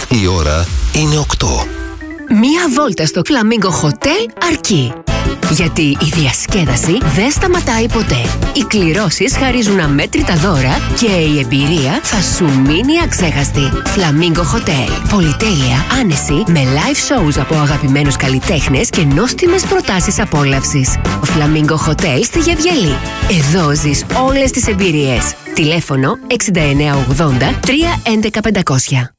Η ώρα είναι 8. Μία βόλτα στο Flamingo Hotel αρκεί. Γιατί η διασκέδαση δεν σταματάει ποτέ. Οι κληρώσεις χαρίζουν αμέτρητα δώρα και η εμπειρία θα σου μείνει αξέχαστη. Flamingo Hotel. Πολυτέλεια, άνεση, με live shows από αγαπημένους καλλιτέχνες και νόστιμες προτάσεις απόλαυσης. Flamingo Hotel στη Γεβγελή. Εδώ ζεις όλες τις εμπειρίες. Τηλέφωνο 6980 311 500.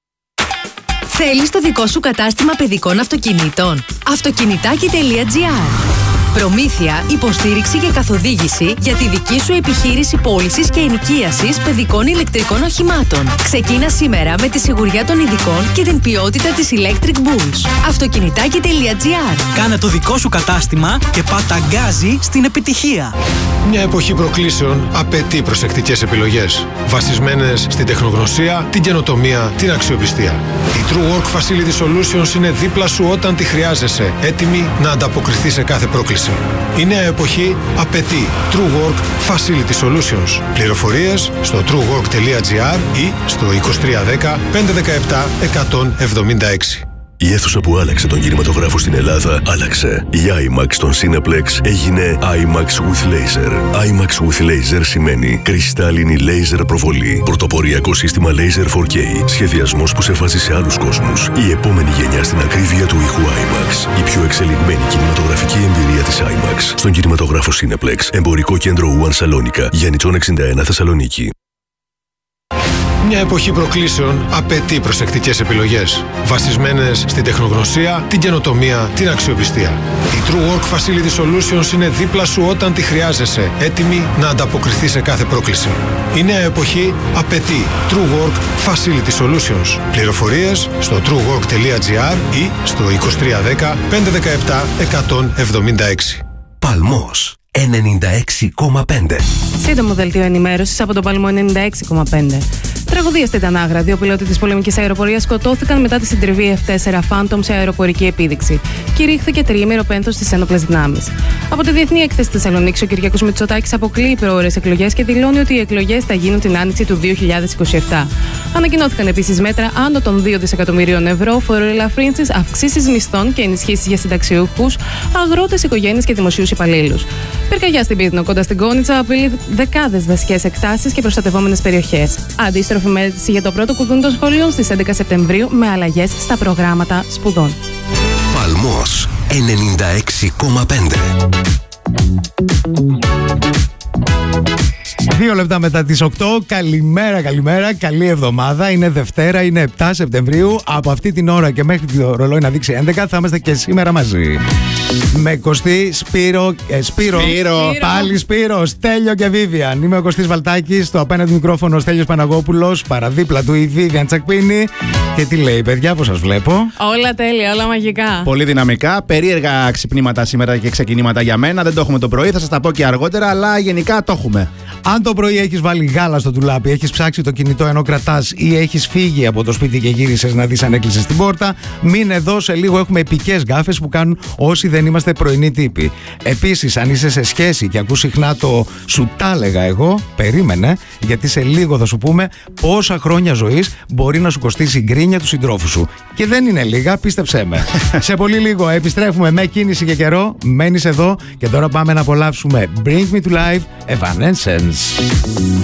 Θέλεις το δικό σου κατάστημα παιδικών αυτοκινήτων? Αυτοκινητάκι.gr. Προμήθεια, υποστήριξη και καθοδήγηση για τη δική σου επιχείρηση πώλησης και ενοικίασης παιδικών ηλεκτρικών οχημάτων. Ξεκίνα σήμερα με τη σιγουριά των ειδικών και την ποιότητα της Electric Bulls. Αυτοκινητάκι.gr. Κάνε το δικό σου κατάστημα και πάτα γκάζι στην επιτυχία. Μια εποχή προκλήσεων απαιτεί προσεκτικές επιλογές, βασισμένες στην τεχνογνωσία, την καινοτομία, την αξιοπιστία. Η True Work Facility Solutions είναι δίπλα σου όταν τη χρειάζεσαι, έτοιμη να ανταποκριθεί σε κάθε πρόκληση. Η νέα εποχή απαιτεί True Work Facility Solutions. Πληροφορίες στο truework.gr ή στο 2310 517 176. Η αίθουσα που άλλαξε τον κινηματογράφο στην Ελλάδα άλλαξε. Η IMAX στον Cineplex έγινε IMAX with Laser. IMAX with Laser σημαίνει κρυστάλλινη laser προβολή. Πρωτοποριακό σύστημα Laser 4K. Σχεδιασμός που σε φάζει σε άλλους κόσμους. Η επόμενη γενιά στην ακρίβεια του ήχου IMAX. Η πιο εξελιγμένη κινηματογραφική εμπειρία της IMAX στον κινηματογράφο Cineplex. Εμπορικό κέντρο One Σαλόνικα. Γιάννητσον 61 Θεσσαλονίκη. Μια εποχή προκλήσεων απαιτεί προσεκτικές επιλογές, βασισμένες στην τεχνογνωσία, την καινοτομία, την αξιοπιστία. Η True Work Facility Solutions είναι δίπλα σου όταν τη χρειάζεσαι, έτοιμη να ανταποκριθεί σε κάθε πρόκληση. Η νέα εποχή απαιτεί True Work Facility Solutions. Πληροφορίες στο truework.gr ή στο 2310 517 176. Παλμός 96,5. Σύντομο δελτίο ενημέρωσης από τον Παλμό 96,5. Τραγωδία στην Τανάγρα. Δύο πιλότοι της πολεμικής αεροπορίας σκοτώθηκαν μετά τη συντριβή F4 Phantom σε αεροπορική επίδειξη. Κηρύχθηκε τριήμερο πένθος στις ένοπλες δυνάμεις. Από τη Διεθνή Έκθεση της Θεσσαλονίκης, ο Κυριάκος Μητσοτάκης αποκλείει προώρες εκλογές και δηλώνει ότι οι εκλογές θα γίνουν την άνοιξη του 2027. Ανακοινώθηκαν επίσης μέτρα άνω των 2 δισεκατομμυρίων ευρώ, φοροελαφρύνσεις, αυξήσεις μισθών και ενισχύσεις για συνταξιούχους, αγρότες, οικογένειες και δημοσίους υπαλλήλους. Πυρκαγιά στην Πύθνο, κοντά στην Κόνιτσα, απειλεί δεκάδες δασικές εκτάσεις και προστατευόμενες περιοχές. Αντίστροφη μέτρηση για το πρώτο κουδούνι των σχολείων στις 11 Σεπτεμβρίου με αλλαγές στα προγράμματα σπουδών. Παλμός 96,5. 2 λεπτά μετά τις 8. Καλημέρα, καλημέρα. Καλή εβδομάδα. Είναι Δευτέρα, είναι 7 Σεπτεμβρίου. Από αυτή την ώρα και μέχρι το ρολόι να δείξει 11 θα είμαστε και σήμερα μαζί. Με Κωστή, Σπύρο, πάλι Σπύρο, Στέλιο και Βίβιαν. Είμαι ο Κωστής Βαλτάκης, στο απέναντι μικρόφωνο Στέλιος Παναγόπουλος, παραδίπλα του η Βίβιαν Τσακπίνη. Και τι λέει, παιδιά, πώς σας βλέπω? Όλα τέλεια, όλα μαγικά. Πολύ δυναμικά, περίεργα ξυπνήματα σήμερα και ξεκινήματα για μένα. Δεν το έχουμε το πρωί, θα σας τα πω και αργότερα, αλλά γενικά το έχουμε. Αν το πρωί έχεις βάλει γάλα στο τουλάπι, έχεις ψάξει το κινητό ενώ κρατάς ή έχεις φύγει από το σπίτι και γύρισες να δεις αν έκλεισες την πόρτα, μείνε εδώ, σε λίγο έχουμε επικές γκάφες που κάνουν όσοι δεν είμαστε πρωινοί τύποι. Επίσης, αν είσαι σε σχέση και ακούς συχνά το «σου τα έλεγα εγώ», περίμενε, γιατί σε λίγο θα σου πούμε πόσα χρόνια ζωής μπορεί να σου κοστίσει η γκρίνια του συντρόφου σου. Και δεν είναι λίγα, πίστεψέ με. Σε πολύ λίγο επιστρέφουμε με κίνηση και καιρό. Μένεις εδώ και τώρα πάμε να απολαύσουμε Bring Me to Life, Evanescence.